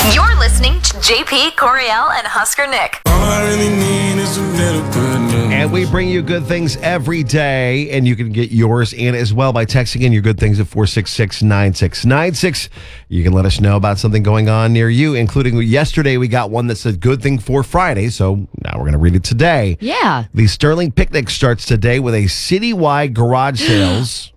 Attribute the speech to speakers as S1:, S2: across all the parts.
S1: You're listening to JP, Coriel, and Husker Nick.
S2: All I really need is a little good news.
S3: And we bring you good things every day, and you can get yours in as well by texting in your good things at 466-9696. You can let us know about something going on near you, including yesterday we got one that said good thing for Friday, so now we're going to read it today.
S4: Yeah.
S3: The Sterling Picnic starts today with a citywide garage sales.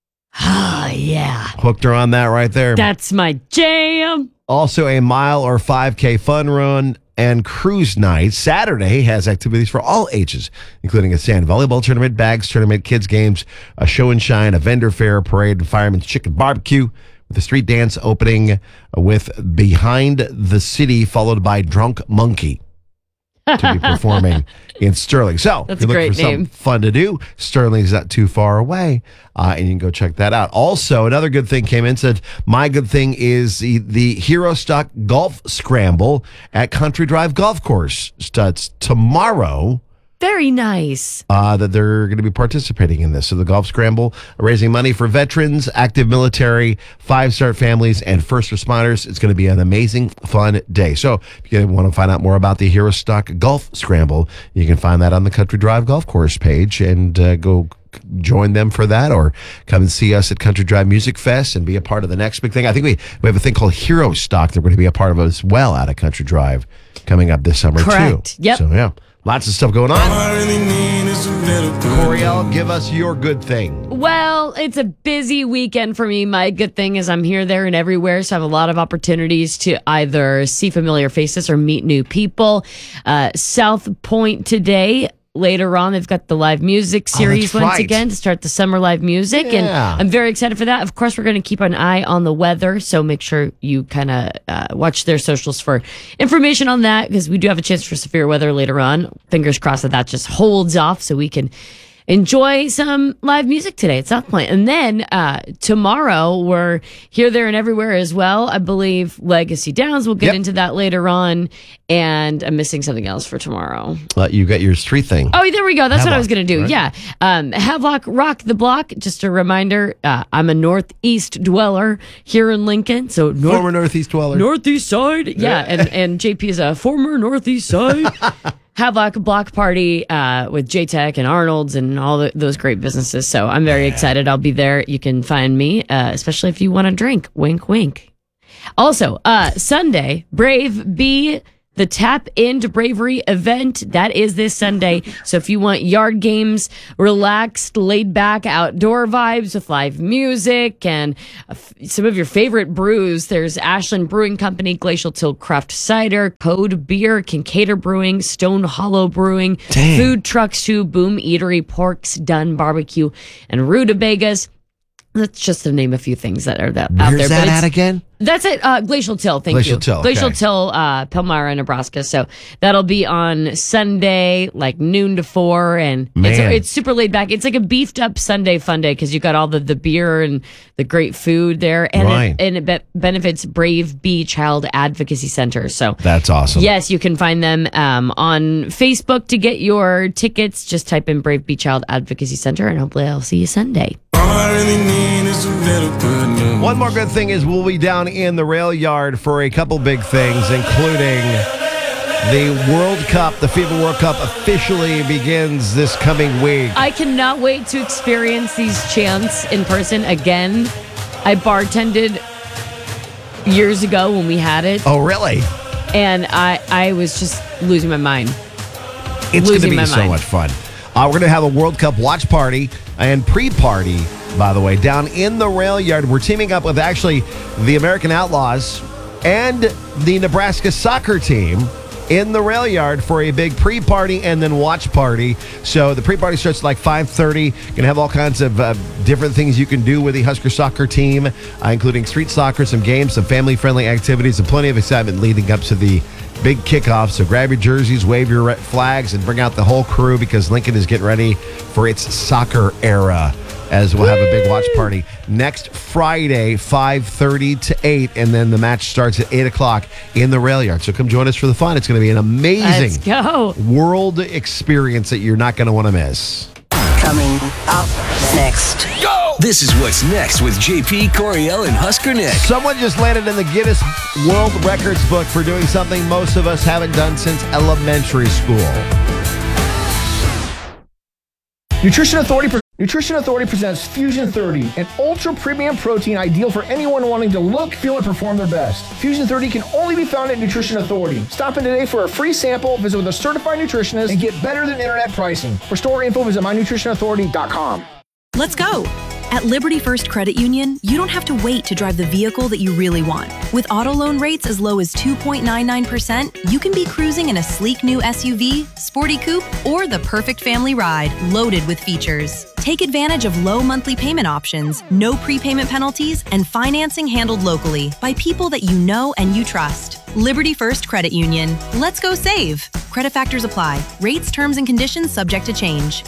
S4: Oh, yeah.
S3: Hooked her on that right there.
S4: That's my jam.
S3: Also, a mile or 5K fun run and cruise night. Saturday has activities for all ages, including a sand volleyball tournament, bags tournament, kids games, a show and shine, a vendor fair, parade, and fireman's chicken barbecue, with a street dance opening with Behind the City, followed by Drunk Monkey to be performing in Sterling. So,
S4: That's
S3: if you're
S4: a
S3: looking
S4: great
S3: for
S4: name.
S3: something fun to do, Sterling's not too far away, and you can go check that out. Also, another good thing came in, said, my good thing is the Hero Stock Golf Scramble at Country Drive Golf Course. Starts tomorrow.
S4: Very nice.
S3: That they're going to be participating in this. So the Golf Scramble, raising money for veterans, active military, 5-star families, and first responders. It's going to be an amazing, fun day. So if you want to find out more about the Hero Stock Golf Scramble, you can find that on the Country Drive Golf Course page and go join them for that, or come and see us at Country Drive Music Fest and be a part of the next big thing. I think we have a thing called Hero Stock that we're going to be a part of as well out of Country Drive coming up this summer
S4: Correct.
S3: too.
S4: Yep.
S3: So yeah. Lots of stuff going
S2: All
S3: on.
S2: I really need is a little good
S3: Coriel, give us your good thing.
S4: Well, it's a busy weekend for me. My good thing is I'm here, there, and everywhere, so I have a lot of opportunities to either see familiar faces or meet new people. South Point today. Later on, they've got the live music series
S3: that's
S4: once
S3: right.
S4: again to start the summer live music. And
S3: Yeah.
S4: I'm very excited for that. Of course, we're going to keep an eye on the weather. So make sure you kind of watch their socials for information on that, because we do have a chance for severe weather later on. Fingers crossed that just holds off so we can enjoy some live music today at South Point. And then tomorrow, we're here, there, and everywhere as well. I believe Legacy Downs. We'll get
S3: Yep.
S4: into that later on. And I'm missing something else for tomorrow.
S3: You got your street thing.
S4: Oh, there we go. That's what I was
S3: Havelock,
S4: going to do.
S3: right?
S4: Yeah. Havelock Rock the Block. Just a reminder, I'm a Northeast dweller here in Lincoln. So
S3: Former Northeast dweller.
S4: Northeast side. Yeah. And JP is a former Northeast side. Havelock Block Party with JTech and Arnold's and all those great businesses. So I'm very excited. I'll be there. You can find me, especially if you want to drink. Wink, wink. Also, Sunday, Brave Bee, the Tap Into Bravery event. That is this Sunday. So if you want yard games, relaxed, laid back, outdoor vibes with live music and some of your favorite brews, there's Ashland Brewing Company, Glacial Till Craft Cider, Code Beer, Kincaidor Brewing, Stone Hollow Brewing,
S3: Dang.
S4: Food Trucks Too, Boom Eatery, Pork's Done Barbecue, and Rutabagas. Let's just to name a few things that are out there.
S3: Where's
S4: but
S3: that
S4: it's-
S3: at again?
S4: That's it. Glacial Till. Thank
S3: Glacial
S4: you.
S3: Till,
S4: Glacial
S3: okay.
S4: Till, Palmyra, Nebraska. So that'll be on Sunday, like noon to 4. And
S3: Man.
S4: it's super laid back. It's like a beefed up Sunday fun day because you got all the beer and the great food there. And
S3: Right.
S4: it benefits Brave Bee Child Advocacy Center. So
S3: That's awesome.
S4: yes, you can find them on Facebook to get your tickets. Just type in Brave Bee Child Advocacy Center, and hopefully I'll see you Sunday.
S2: All I really need is a little good news.
S3: One more good thing is we'll be down in the rail yard for a couple big things, including the World Cup. The FIBA World Cup officially begins this coming week.
S4: I cannot wait to experience these chants in person again. I bartended years ago when we had it,
S3: Oh, really?
S4: and I was just losing my mind.
S3: It's going to
S4: Losing
S3: be
S4: my
S3: so
S4: mind.
S3: much fun. We're going to have a World Cup watch party and pre-party, by the way, down in the rail yard. We're teaming up with actually the American Outlaws and the Nebraska soccer team in the rail yard for a big pre-party and then watch party. So the pre-party starts at like 5:30. Going to have all kinds of different things you can do with the Husker soccer team, including street soccer, some games, some family-friendly activities, and plenty of excitement leading up to the big kickoff. So grab your jerseys, wave your flags, and bring out the whole crew because Lincoln is getting ready for its soccer era, as we'll have a big watch party next Friday, 5:30 to 8, and then the match starts at 8 o'clock in the rail yard. So come join us for the fun. It's going to be an
S4: Let's
S3: amazing
S4: go.
S3: world experience that you're not going to want to miss.
S5: Coming up next.
S2: Go!
S5: This is what's next with JP, Coriel, and Husker Nick.
S3: Someone just landed in the Guinness World Records book for doing something most of us haven't done since elementary school.
S6: Nutrition Authority presents Fusion 30, an ultra premium protein ideal for anyone wanting to look, feel, and perform their best. Fusion 30 can only be found at Nutrition Authority. Stop in today for a free sample, visit with a certified nutritionist, and get better than internet pricing. For store info, visit mynutritionauthority.com.
S7: Let's go. At Liberty First Credit Union, you don't have to wait to drive the vehicle that you really want. With auto loan rates as low as 2.99%, you can be cruising in a sleek new SUV, sporty coupe, or the perfect family ride loaded with features. Take advantage of low monthly payment options, no prepayment penalties, and financing handled locally by people that you know and you trust. Liberty First Credit Union. Let's go save. Credit factors apply. Rates, terms, and conditions subject to change.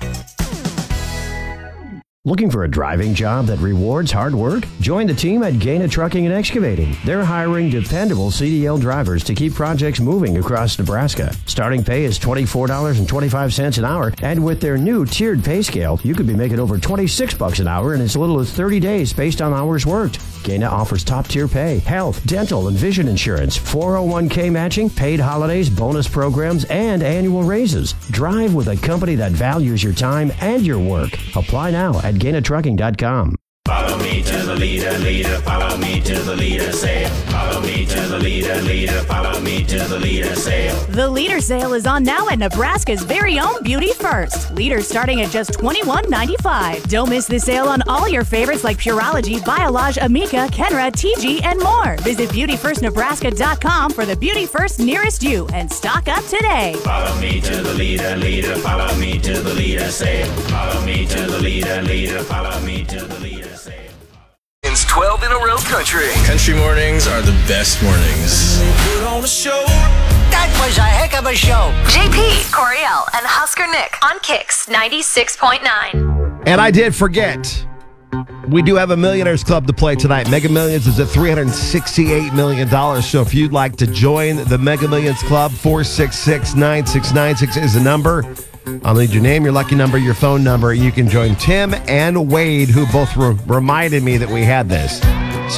S8: Looking for a driving job that rewards hard work? Join the team at Gaina Trucking and Excavating. They're hiring dependable CDL drivers to keep projects moving across Nebraska. Starting pay is $24.25 an hour, and with their new tiered pay scale, you could be making over $26 an hour in as little as 30 days based on hours worked. Gaina offers top-tier pay, health, dental, and vision insurance, 401k matching, paid holidays, bonus programs, and annual raises. Drive with a company that values your time and your work. Apply now at GainaTrucking.com.
S2: Follow me to the leader, leader. Follow me to the leader, say. Follow me to the leader, leader. Follow me to the leader, say.
S9: The Leader Sale is on now at Nebraska's very own Beauty First. Leaders starting at just $21.95. Don't miss the sale on all your favorites like Pureology, Biolage, Amika, Kenra, TG, and more. Visit BeautyFirstNebraska.com for the Beauty First nearest you and stock up today.
S2: Follow me to the leader, leader. Follow me to the leader, say. Follow me to the leader, leader. Follow me to the leader, say.
S5: It's 12 in a row country.
S10: Country mornings are the best mornings.
S2: Put on a show.
S11: That was a heck of a show.
S1: JP, Coriel, and Husker Nick on Kicks 96.9.
S3: And I did forget, we do have a Millionaires Club to play tonight. Mega Millions is at $368 million. So if you'd like to join the Mega Millions Club, 466-9696 is the number. I'll need your name, your lucky number, your phone number. You can join Tim and Wade, who both reminded me that we had this. So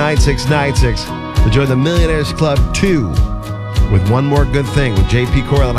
S3: 466-9696 to join the Millionaires Club 2 with one more good thing with JP Coriel and